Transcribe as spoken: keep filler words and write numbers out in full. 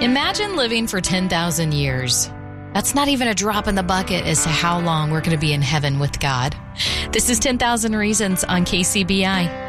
Imagine living for ten thousand years. That's not even a drop in the bucket as to how long we're going to be in heaven with God. This is ten thousand Reasons on K C B I.